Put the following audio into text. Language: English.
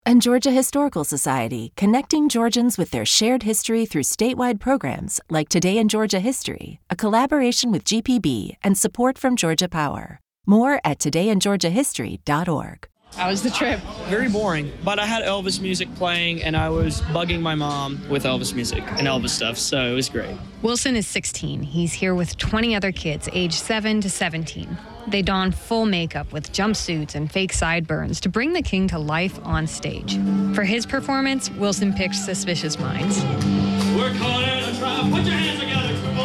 And Georgia Historical Society, connecting Georgians with their shared history through statewide programs like Today in Georgia History, a collaboration with GPB and support from Georgia Power. More at todayingeorgiahistory.org. How was the trip? Very boring, but I had Elvis music playing and I was bugging my mom with Elvis music and Elvis stuff, so it was great. Wilson is 16. He's here with 20 other kids aged 7 to 17. They don full makeup with jumpsuits and fake sideburns to bring the king to life on stage. For his performance, Wilson picked Suspicious Minds. We're calling a tribe. Put your hands